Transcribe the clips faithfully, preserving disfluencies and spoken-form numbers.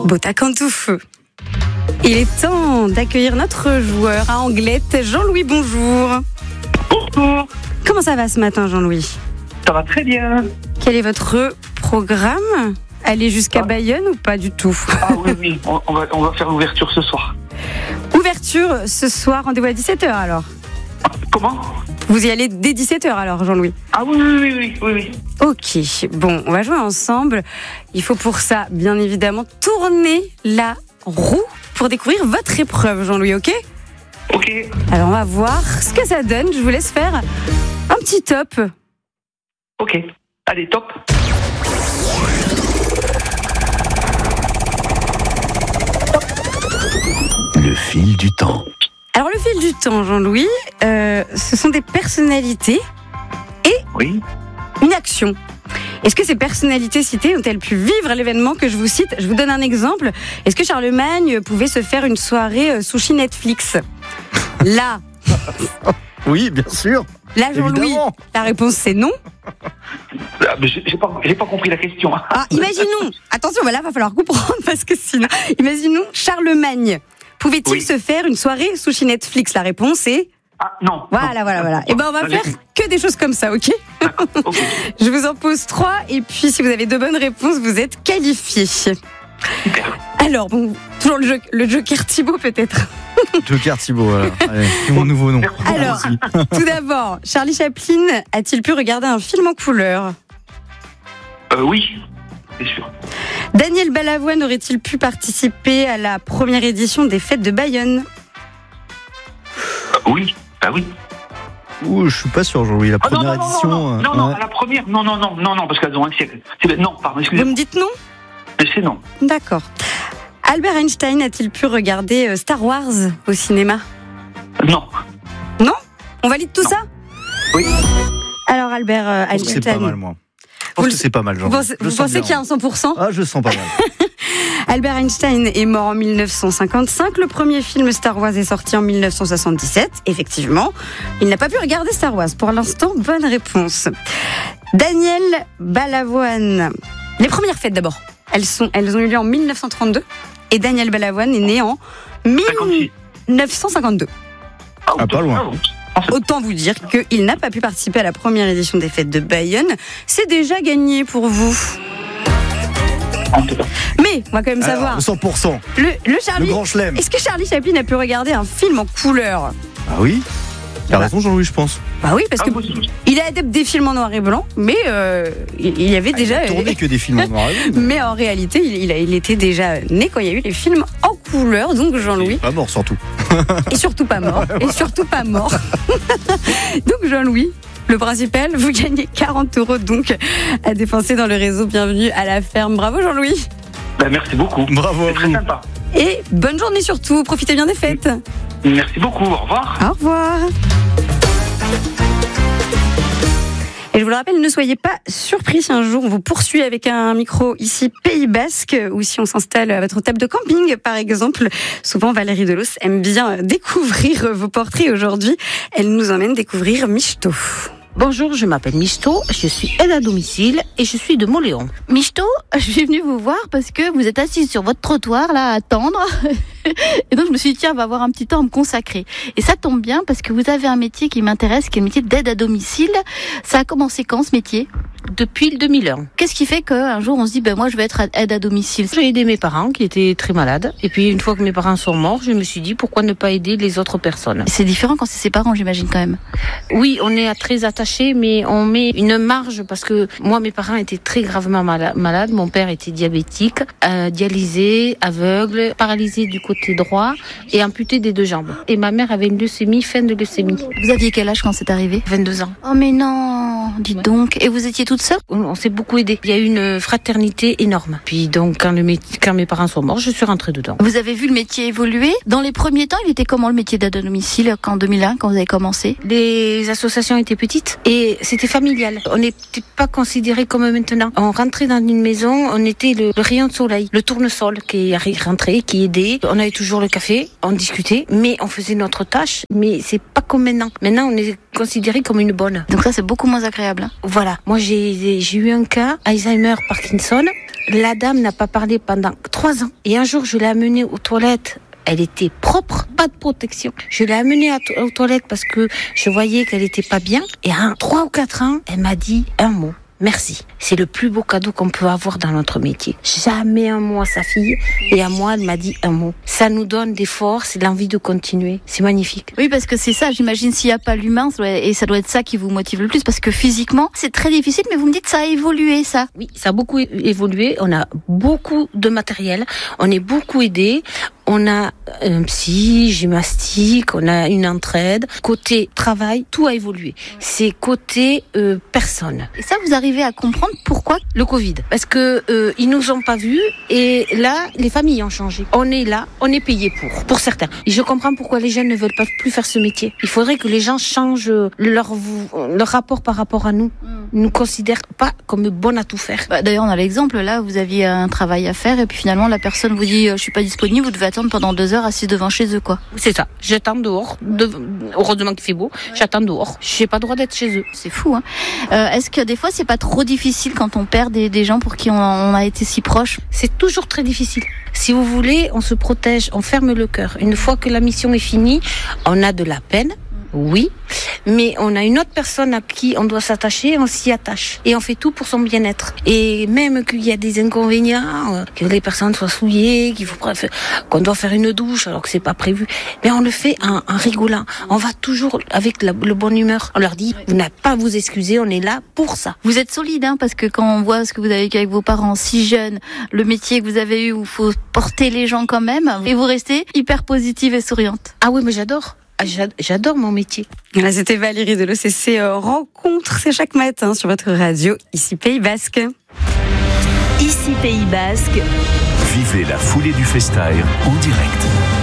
Botacantou. Il est temps d'accueillir notre joueur à Anglette. Jean-Louis, bonjour. Bonjour. Comment ça va ce matin, Jean-Louis ? Ça va très bien. Quel est votre programme ? Aller jusqu'à ah. Bayonne ou pas du tout ? Ah oui, oui, on, on, va, on va faire l'ouverture ce soir. Ouverture ce soir, rendez-vous à dix-sept heures alors ? Comment ? Vous y allez dès dix-sept heures alors, Jean-Louis ? Ah oui, oui, oui, oui, oui. Ok, bon, on va jouer ensemble. Il faut pour ça, bien évidemment, tourner la roue pour découvrir votre épreuve, Jean-Louis, ok ? Ok. Alors, on va voir ce que ça donne. Je vous laisse faire un petit top. Ok, allez, top. Le fil du temps. Alors, le fil du temps, Jean-Louis, euh, ce sont des personnalités et Oui. une action. Est-ce que ces personnalités citées ont-elles pu vivre l'événement que je vous cite ? Je vous donne un exemple. Est-ce que Charlemagne pouvait se faire une soirée sushi Netflix ? Là. Oui, bien sûr. Là, Jean-Louis, Évidemment. la réponse c'est non. Ah, mais j'ai, j'ai, pas, j'ai pas compris la question. Ah, imaginons, attention, là, va falloir comprendre parce que sinon, imaginons Charlemagne. Pouvait-il Oui. se faire une soirée sushi Netflix ? La réponse est Ah, non. voilà, non, voilà, non, voilà. non. Et ben, on va Allez. faire que des choses comme ça, ok ? Ok. Je vous en pose trois et puis si vous avez deux bonnes réponses, vous êtes qualifiés. Super. Alors, bon, toujours le, jeu, le Joker Thibaut peut-être. Joker Thibaut, voilà. Allez, c'est mon nouveau nom. Merci. Alors, tout d'abord, Charlie Chaplin a-t-il pu regarder un film en couleur ? Euh, oui, c'est sûr. Daniel Balavoine aurait-il pu participer à la première édition des Fêtes de Bayonne ? Euh, oui, ah oui. Ouh, je suis pas sûr, Jean-Louis. La Ah, non, première non, non, édition. non, non, euh, non, non, ouais. à la première, non, non, non, non, non, parce qu'elles ont un siècle. C'est, non, pardon, Vous excusez-moi. me dites non ? C'est non. D'accord. Albert Einstein a-t-il pu regarder Star Wars au cinéma ? Non. Non ? On valide tout Non. ça ? Oui. Alors Albert euh, Je pense que c'est pas Einstein, mal, moi. Je Vous pense le- que c'est pas mal, vous Jean-Louis. pensez, Je le vous sens pensez bien. qu'il y a un cent pour cent ? Ah, je le sens pas mal. Albert Einstein est mort en dix-neuf cent cinquante-cinq. Le premier film Star Wars est sorti en dix-neuf cent soixante-dix-sept. Effectivement, il n'a pas pu regarder Star Wars. Pour l'instant, bonne réponse. Daniel Balavoine. Les premières fêtes d'abord. Elles, sont, elles ont eu lieu en dix-neuf cent trente-deux. Et Daniel Balavoine est né en cinquante-six. dix-neuf cent cinquante-deux. Ah, pas loin. Autant vous dire qu'il n'a pas pu participer à la première édition des Fêtes de Bayonne. C'est déjà gagné pour vous. Mais, on va quand même Alors, savoir. le cent pour cent. Le, le Le Charlie. grand chelem. Est-ce que Charlie Chaplin a pu regarder un film en couleur ? Ah oui. T'as raison, Jean-Louis, je pense. Bah oui, parce Ah, que moi aussi. il est adepte des films en noir et blanc, mais euh, il il y avait déjà. Il a tourné que des films en noir et blanc. Mais en réalité, il, il, a- il était déjà né quand il y a eu les films en couleur, donc Jean-Louis. Pas mort, surtout. Et surtout pas mort. Et surtout pas mort. Donc Jean-Louis, le principal, vous gagnez quarante euros donc à dépenser dans le réseau Bienvenue à la ferme. Bravo Jean-Louis. Ben, merci beaucoup. Bravo à C'est très vous. sympa. Et bonne journée surtout. Profitez bien des fêtes. Merci beaucoup. Au revoir. Au revoir. Et je vous le rappelle, ne soyez pas surpris si un jour on vous poursuit avec un micro ici Pays Basque ou si on s'installe à votre table de camping par exemple. Souvent Valérie Delos aime bien découvrir vos portraits. Aujourd'hui, elle nous emmène découvrir Michto. Bonjour, je m'appelle Michto, je suis aide à domicile et je suis de Montléon. Michto, je suis venue vous voir parce que vous êtes assise sur votre trottoir là à attendre. Et donc je me suis dit tiens, on va avoir un petit temps à me consacrer. Et ça tombe bien parce que vous avez un métier qui m'intéresse, qui est le métier d'aide à domicile. Ça a commencé quand ce métier ? Depuis le deux mille un. Qu'est-ce qui fait qu'un jour on se dit ben moi je vais être aide à domicile ? J'ai aidé mes parents qui étaient très malades. Et puis une fois que mes parents sont morts, je me suis dit pourquoi ne pas aider les autres personnes. C'est différent quand c'est ses parents, j'imagine quand même. Oui, on est très attachés, mais on met une marge parce que moi mes parents étaient très gravement mala- malades. Mon père était diabétique, euh, dialysé, aveugle, paralysé du côté droit et amputé des deux jambes. Et ma mère avait une leucémie, fin de leucémie. Vous aviez quel âge quand c'est arrivé ? vingt-deux ans. Oh mais non, dites donc. Et vous étiez toute sœur ? On, on s'est beaucoup aidé. Il y a eu une fraternité énorme. Puis donc quand, le mé- quand mes parents sont morts, je suis rentrée dedans. Vous avez vu le métier évoluer ? Dans les premiers temps, il était comment le métier d'aide à domicile qu'en deux mille un, quand vous avez commencé ? Les associations étaient petites et c'était familial. On n'était pas considérés comme maintenant. On rentrait dans une maison, on était le, le rayon de soleil, le tournesol qui rentrait, qui aidait. On avait toujours le café, on discutait, mais on faisait notre tâche. Mais c'est pas comme maintenant. Maintenant, on est considéré comme une bonne. Donc ça, c'est beaucoup moins agréable. Hein. Voilà. Moi, j'ai, j'ai eu un cas, Alzheimer, Parkinson. La dame n'a pas parlé pendant trois ans. Et un jour, je l'ai amenée aux toilettes. Elle était propre, pas de protection. Je l'ai amenée à to- aux toilettes parce que je voyais qu'elle était pas bien. Et à trois ou quatre ans, elle m'a dit un mot. Merci. C'est le plus beau cadeau qu'on peut avoir dans notre métier. Jamais un mot à sa fille et à moi, elle m'a dit un mot. Ça nous donne des forces et l'envie de continuer. C'est magnifique. Oui, parce que c'est ça, j'imagine, s'il n'y a pas l'humain, ça doit- et ça doit être ça qui vous motive le plus, parce que physiquement, c'est très difficile, mais vous me dites que ça a évolué, ça. Oui, ça a beaucoup é- évolué. On a beaucoup de matériel. On est beaucoup aidé. On a un psy, gymnastique, on a une entraide. Côté travail, tout a évolué. C'est côté euh, personne. Et ça, vous arrivez à comprendre pourquoi? Le Covid, parce que euh, ils nous ont pas vus et là, les familles ont changé. On est là, on est payé pour, pour certains. Et je comprends pourquoi les jeunes ne veulent pas plus faire ce métier. Il faudrait que les gens changent leur leur rapport par rapport à nous. Ils nous considèrent pas comme bonnes à tout faire. Bah, d'ailleurs, on a l'exemple, là, vous aviez un travail à faire, et puis finalement, la personne vous dit, euh, je suis pas disponible, vous devez attendre pendant deux heures assis devant chez eux, quoi. C'est ça. J'attends dehors. De... Heureusement qu'il fait beau. J'attends dehors. J'ai pas le droit d'être chez eux. C'est fou, hein. Euh, est-ce que des fois, c'est pas trop difficile quand on perd des, des gens pour qui on, on a été si proche? C'est toujours très difficile. Si vous voulez, on se protège, on ferme le cœur. Une fois que la mission est finie, on a de la peine. Oui, mais on a une autre personne à qui on doit s'attacher, on s'y attache. Et on fait tout pour son bien-être. Et même qu'il y a des inconvénients, euh, que les personnes soient souillées, qu'il faut bref, qu'on doit faire une douche alors que c'est pas prévu, mais on le fait en, en rigolant. On va toujours avec la, le bonne humeur. On leur dit, vous n'avez pas à vous excuser, on est là pour ça. Vous êtes solide, hein, parce que quand on voit ce que vous avez vécu avec vos parents si jeunes, le métier que vous avez eu où il faut porter les gens quand même, et vous restez hyper positive et souriante. Ah oui, mais j'adore. Ah, j'adore mon métier. Là, c'était Valérie de l'O C C euh, Rencontre, c'est chaque matin sur votre radio, ici Pays Basque. Ici Pays Basque. Vivez la foulée du Festair en direct.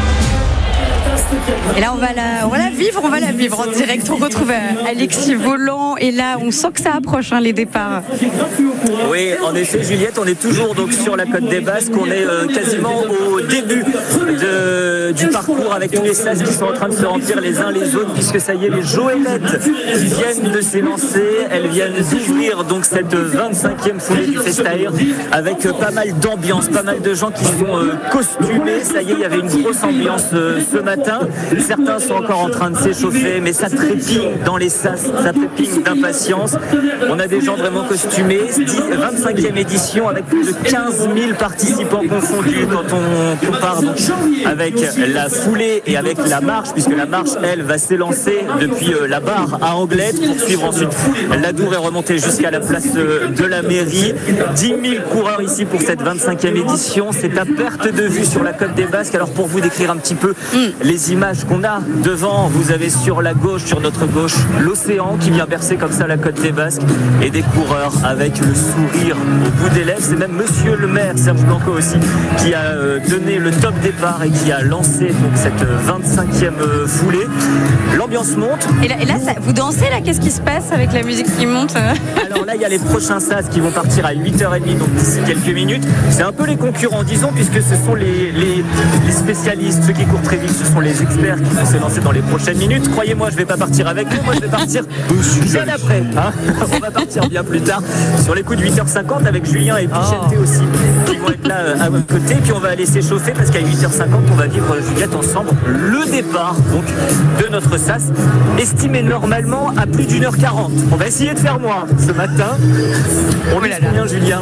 Et là, on va la, on va la vivre, on va la vivre en direct. On retrouve euh, Alexis Volant. Et là, on sent que ça approche, hein, les départs. Oui, en effet, Juliette, on est toujours donc sur la côte des Basques. On est euh, quasiment au début de, du parcours avec tous les sas qui sont en train de se remplir les uns les autres, puisque ça y est, les Joëlettes qui viennent de s'élancer. Elles viennent d'ouvrir donc cette vingt-cinquième foulée du Festair avec euh, pas mal d'ambiance, pas mal de gens qui sont euh, costumés. Ça y est, il y avait une grosse ambiance euh, ce matin. Certains sont encore en train de s'échauffer, mais ça trépigne dans les sas, ça trépigne d'impatience. On a des gens vraiment costumés. vingt-cinquième édition avec plus de quinze mille participants confondus quand on compare donc avec la foulée et avec la marche, puisque la marche, elle, va s'élancer depuis la barre à Anglette pour suivre ensuite l'Adour et remonter jusqu'à la place de la mairie. dix mille coureurs ici pour cette vingt-cinquième édition. C'est à perte de vue sur la côte des Basques. Alors pour vous décrire un petit peu les images qu'on a devant, vous avez sur la gauche, sur notre gauche, l'océan qui vient bercer comme ça la côte des Basques et des coureurs avec le sourire au bout des lèvres. C'est même monsieur le maire, Serge Blanco aussi, qui a donné le top départ et qui a lancé donc cette vingt-cinquième foulée. L'ambiance monte. Et là, et là ça, vous dansez là? Qu'est-ce qui se passe avec la musique qui monte? Alors là, il y a les prochains sas qui vont partir à huit heures trente, donc d'ici quelques minutes. C'est un peu les concurrents, disons, puisque ce sont les, les, les spécialistes, ceux qui courent très vite, ce sont les experts qui vont s'élancer dans les prochaines minutes. Croyez-moi, je ne vais pas partir avec vous, moi je vais partir bien après. Hein. On va partir bien plus tard sur les coups de huit heures cinquante avec Julien et Pichette oh. aussi qui vont être là à votre côté. Puis on va aller s'échauffer parce qu'à huit heures cinquante, on va vivre, Juliette, ensemble le départ donc, de notre sas, estimé normalement à plus d'une heure quarante. On va essayer de faire moins ce matin. On vise combien, Julien?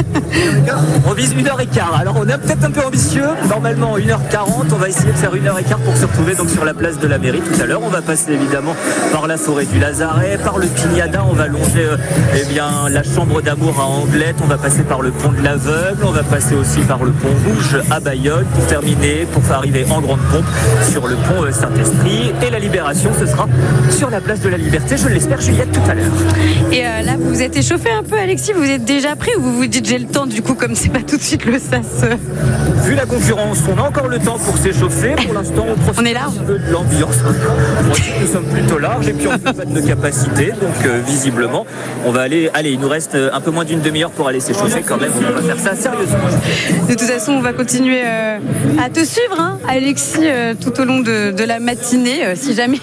On vise une heure quinze. Alors on est peut-être un peu ambitieux. Normalement une heure quarante, on va essayer de faire une heure quinze pour se retrouver donc sur la place de la mairie tout à l'heure. On va passer évidemment par la forêt du Lazaret, par le Pignada, on va longer euh, eh bien, la chambre d'amour à Anglette, on va passer par le pont de l'Aveugle, on va passer aussi par le pont Rouge à Bayonne pour terminer, pour arriver en grande pompe sur le pont euh, Saint-Esprit. Et la libération, ce sera sur la place de la Liberté, je l'espère, Juliette, tout à l'heure. Et euh, là, vous vous êtes échauffé un peu, Alexis, vous êtes déjà prêt ou vous vous dites j'ai le temps, du coup, comme c'est pas tout de suite le sas euh... Vu la concurrence, on a encore le temps pour s'échauffer. Pour l'instant, on profite on est large. un peu de l'ambiance. Nous sommes plutôt larges et puis on n'a pas de capacité. Donc, euh, visiblement, on va aller. Allez, il nous reste un peu moins d'une demi-heure pour aller s'échauffer quand même. On va faire ça sérieusement. De toute façon, on va continuer euh, à te suivre, hein, Alexis, euh, tout au long de, de la matinée. Euh, si jamais